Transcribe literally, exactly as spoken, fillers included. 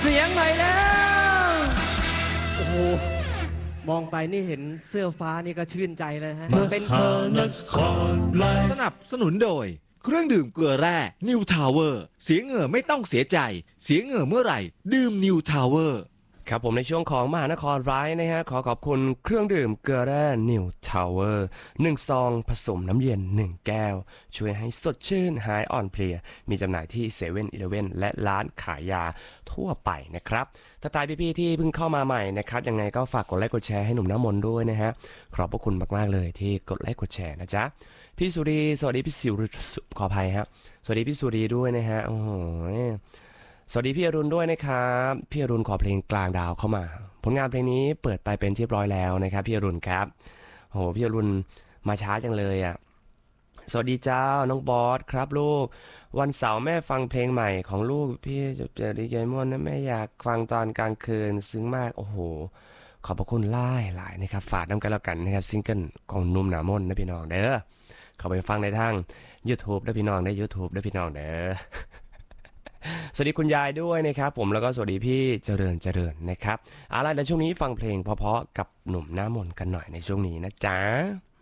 เสียงหน่อยแล้วโอ้โหมองไปนี่เห็นเสื้อฟ้านี่ก็ชื่นใจเลยฮะเป็นสนับสนุนโดยเครื่องดื่มเกลือแร่นิวทาวเวอร์เสียเหงื่อไม่ต้องเสียใจเสียเหงื่อเมื่อไหร่ดื่มนิวทาวเวอร์ครับผมในช่วงของมหานครร้ายนะฮะขอขอบคุณเครื่องดื่มเกลือแร่นิวทาวเวอร์หนึ่งซองผสมน้ำเย็นหนึ่งแก้วช่วยให้สดชื่นหายอ่อนเพลียมีจำหน่ายที่เซเว่นอีเลฟเว่นและร้านขายยาทั่วไปนะครับถ้าตายพี่ๆที่เพิ่งเข้ามาใหม่นะครับยังไงก็ฝากกดไลค์กดแชร์ให้หนุ่มน้ำมนต์ด้วยนะฮะขอบพระคุณมากๆเลยที่กดไลค์กดแชร์นะจ๊ะพี่สุรีสวัสดีพี่สิวขออภัยครับสวัสดีพี่สุรีด้วยนะฮะโอ้โหสวัสดีพี่อรุณด้วยนะครับพี่อรุณขอเพลงกลางดาวเข้ามาผลงานเพลงนี้เปิดไปเป็นที่เรียบร้อยแล้วนะครับพี่อรุณครับโอ้โหพี่อรุณมาช้าจังเลยอ่ะสวัสดีเจ้าน้องบอสครับลูกวันเสาร์แม่ฟังเพลงใหม่ของลูกพี่จะเจอดีใจม่วนนะแม่อยากฟังตอนกลางคืนซึ้งมากโอ้โหขอบพระคุณหลายหลายนะครับฝากน้ำกันแล้วกันนะครับซิงเกิลของนุ่มหนามนนะพี่น้องเด้อเข้าไปฟังในทาง YouTube ได้พี่น้องได้ YouTube ได้พี่น้องเด้อ สวัสดีคุณยายด้วยนะครับผมแล้วก็สวัสดีพี่เจริญเจริญนะครับเอาล่ะในช่วงนี้ฟังเพลงเพราะๆกับหนุ่มหน้ามนต์กันหน่อยในช่วงนี้นะจ๊ะ